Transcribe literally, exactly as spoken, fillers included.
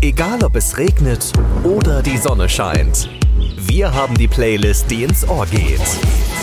Egal ob es regnet oder die Sonne scheint. Wir haben die Playlist, die ins Ohr geht.